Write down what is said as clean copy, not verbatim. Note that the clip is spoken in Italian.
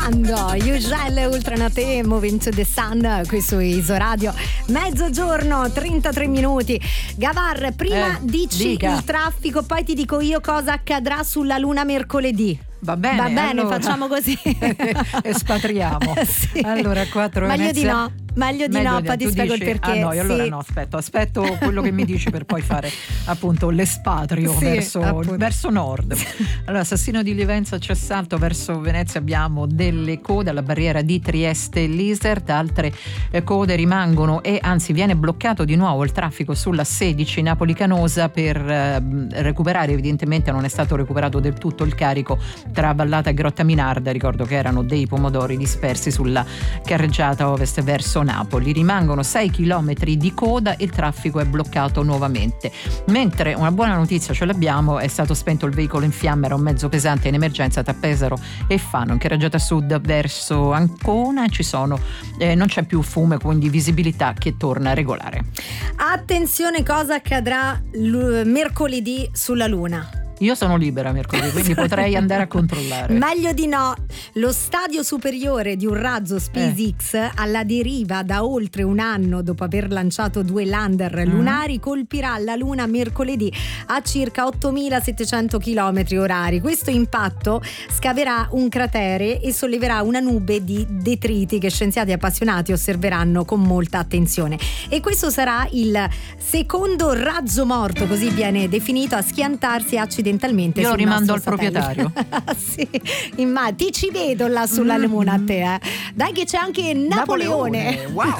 Quando Ugel Ultranate Moving to the Sun qui su Isoradio, mezzogiorno 33 minuti. Gavar, prima dici dica. il traffico, poi ti dico io cosa accadrà sulla Luna mercoledì. Va bene, allora, facciamo così. Espatriamo. Sì. Allora 4 Meglio di no, poi ti spiego il perché. Ah no, sì. allora no, aspetto quello che mi dici per poi fare appunto l'espatrio verso nord. Allora, Sassino di Livenza c'è salto, verso Venezia abbiamo delle code alla barriera di Trieste e l'Isert, altre code rimangono e anzi viene bloccato di nuovo il traffico sulla 16 Napoli-Canosa per recuperare, evidentemente non è stato recuperato del tutto il carico tra Vallata e Grotta Minarda. Ricordo che erano dei pomodori dispersi sulla carreggiata ovest verso Napoli. Rimangono 6 chilometri di coda e il traffico è bloccato nuovamente. Mentre una buona notizia ce l'abbiamo, è stato spento il veicolo in fiamme, era un mezzo pesante in emergenza tra Pesaro e Fano, in carreggiata sud verso Ancona non c'è più fumo, quindi visibilità che torna regolare. Attenzione, cosa accadrà mercoledì sulla Luna? Io sono libera mercoledì, quindi potrei andare a controllare. Meglio di no. Lo stadio superiore di un razzo SpaceX alla deriva da oltre un anno dopo aver lanciato 2 lander lunari colpirà la Luna mercoledì a circa 8.700 km orari. Questo impatto scaverà un cratere e solleverà una nube di detriti che scienziati appassionati osserveranno con molta attenzione. E questo sarà il secondo razzo morto, così viene definito, a schiantarsi accidentalmente. Io lo rimando al proprietario. Sì, ti ci vedo là sulla Luna a te. Dai che c'è anche Napoleone. Wow.